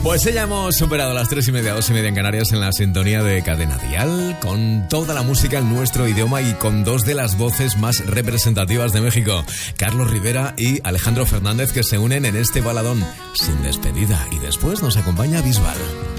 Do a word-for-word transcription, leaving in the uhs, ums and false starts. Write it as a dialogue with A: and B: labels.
A: Pues ya hemos superado las tres y media, dos y media en Canarias en la sintonía de Cadena Dial, con toda la música en nuestro idioma y con dos de las voces más representativas de México, Carlos Rivera y Alejandro Fernández, que se unen en este baladón sin despedida. Y después nos acompaña Bisbal.